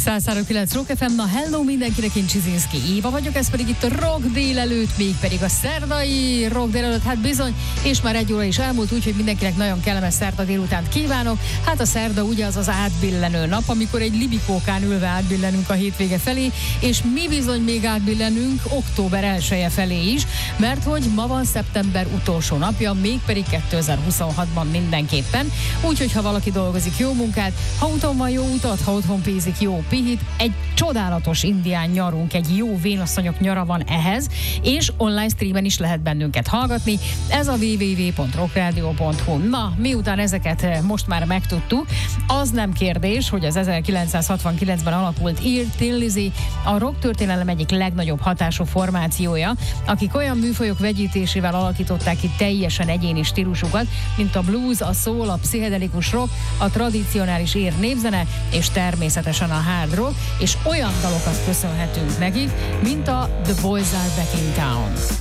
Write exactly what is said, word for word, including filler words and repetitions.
száz három kilenc Rock ef em, na hello mindenkinek, én Csizinszki Éva vagyok, ez pedig itt a Rock délelőtt, még pedig a szerdai Rock délelőtt, hát bizony, és már egy óra is elmúlt, úgyhogy mindenkinek nagyon kellemes szerda délutánt kívánok. Hát a szerda ugye az az átbillenő nap, amikor egy libikókán ülve átbillenünk a hétvége felé, és mi bizony még átbillenünk október elseje felé is, mert hogy ma van szeptember utolsó napja, mégpedig kétezer-huszonhatban mindenképpen, úgyhogy ha valaki dolgozik, jó munkát, ha úton van, jó utat, ha otthon pézik, jó pihit, egy csodálatos indián nyarunk, egy jó vénasszonyok nyara van ehhez, és online streamen is lehet bennünket hallgatni, ez a double-u double-u double-u pont rockradio pont hu. Na, miután ezeket most már megtudtuk, az nem kérdés, hogy az ezerkilencszázhatvankilencben alakult Ear Thin Lizzy a rock történelem egyik legnagyobb hatású formációja, akik olyan műfajok vegyítésével alakították ki teljesen egyéni stílusukat, mint a blues, a soul, a pszichedelikus rock, a tradicionális ír népzene, és természetesen a hard rock, és olyan dalokat köszönhetünk nekik, mint a The Boys Are Back in Town.